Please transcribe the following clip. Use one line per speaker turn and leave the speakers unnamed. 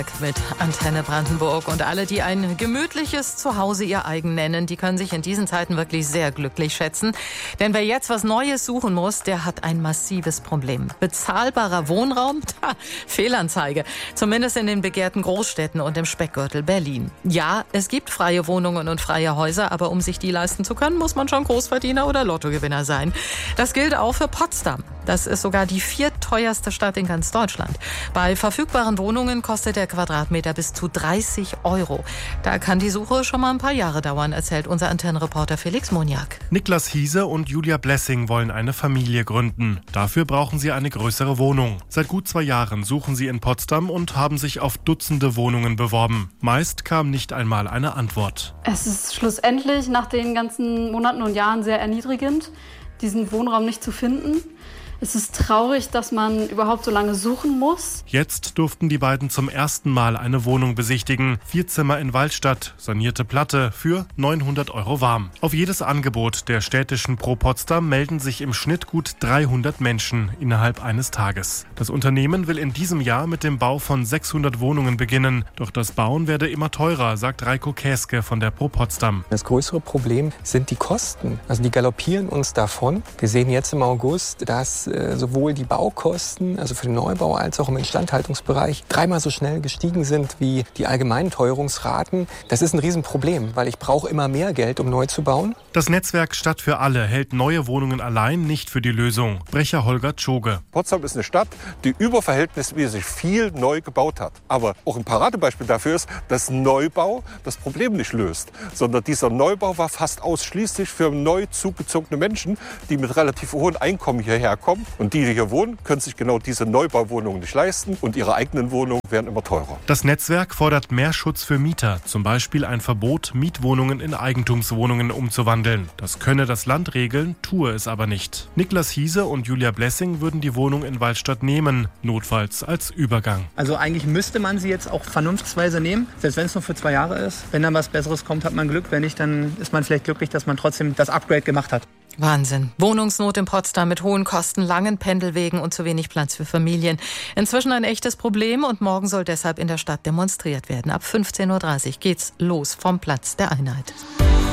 mit Antenne Brandenburg. Und alle, die ein gemütliches Zuhause ihr eigen nennen, die können sich in diesen Zeiten wirklich sehr glücklich schätzen. Denn wer jetzt was Neues suchen muss, der hat ein massives Problem. Bezahlbarer Wohnraum? Fehlanzeige. Zumindest in den begehrten Großstädten und im Speckgürtel Berlin. Ja, es gibt freie Wohnungen und freie Häuser, aber um sich die leisten zu können, muss man schon Großverdiener oder Lottogewinner sein. Das gilt auch für Potsdam. Das ist sogar die viertteuerste Stadt in ganz Deutschland. Bei verfügbaren Wohnungen kostet der Quadratmeter bis zu 30 €. Da kann die Suche schon mal ein paar Jahre dauern, erzählt unser Antennenreporter Felix Moniak.
Niklas Hiese und Julia Blessing wollen eine Familie gründen. Dafür brauchen sie eine größere Wohnung. Seit gut 2 Jahren suchen sie in Potsdam und haben sich auf Dutzende Wohnungen beworben. Meist kam nicht einmal eine Antwort.
Es ist schlussendlich nach den ganzen Monaten und Jahren sehr erniedrigend, diesen Wohnraum nicht zu finden. Es ist traurig, dass man überhaupt so lange suchen muss.
Jetzt durften die beiden zum ersten Mal eine Wohnung besichtigen. 4 Zimmer in Waldstadt, sanierte Platte für 900 € warm. Auf jedes Angebot der städtischen Pro Potsdam melden sich im Schnitt gut 300 Menschen innerhalb eines Tages. Das Unternehmen will in diesem Jahr mit dem Bau von 600 Wohnungen beginnen. Doch das Bauen werde immer teurer, sagt Reiko Käske von der Pro Potsdam.
Das größere Problem sind die Kosten. Also die galoppieren uns davon. Wir sehen jetzt im August, dass sowohl die Baukosten, also für den Neubau, als auch im Instandhaltungsbereich 3-mal so schnell gestiegen sind wie die allgemeinen Teuerungsraten. Das ist ein Riesenproblem, weil ich brauche immer mehr Geld, um neu zu bauen.
Das Netzwerk Stadt für alle hält neue Wohnungen allein nicht für die Lösung. Brecher Holger Tschoge.
Potsdam ist eine Stadt, die überverhältnismäßig viel neu gebaut hat. Aber auch ein Paradebeispiel dafür ist, dass Neubau das Problem nicht löst, sondern dieser Neubau war fast ausschließlich für neu zugezogene Menschen, die mit relativ hohen Einkommen hierher kommen. Und die hier wohnen, können sich genau diese Neubauwohnungen nicht leisten und ihre eigenen Wohnungen werden immer teurer.
Das Netzwerk fordert mehr Schutz für Mieter, zum Beispiel ein Verbot, Mietwohnungen in Eigentumswohnungen umzuwandeln. Das könne das Land regeln, tue es aber nicht. Niklas Hiese und Julia Blessing würden die Wohnung in Waldstadt nehmen, notfalls als Übergang.
Also eigentlich müsste man sie jetzt auch vernunftsweise nehmen, selbst wenn es nur für 2 Jahre ist. Wenn dann was Besseres kommt, hat man Glück. Wenn nicht, dann ist man vielleicht glücklich, dass man trotzdem das Upgrade gemacht hat.
Wahnsinn. Wohnungsnot in Potsdam mit hohen Kosten, langen Pendelwegen und zu wenig Platz für Familien. Inzwischen ein echtes Problem und morgen soll deshalb in der Stadt demonstriert werden. Ab 15:30 Uhr geht's los vom Platz der Einheit.